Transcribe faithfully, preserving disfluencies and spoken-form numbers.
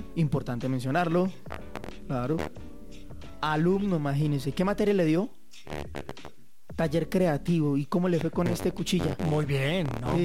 Importante mencionarlo. Claro. Alumno, imagínese. ¿Qué materia le dio? Taller creativo. ¿Y cómo le fue con este cuchilla? Muy bien, ¿no?